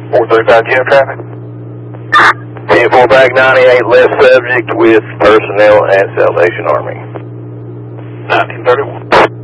435 GM traffic. 10-4 back 98, left subject with personnel at Salvation Army. 1931.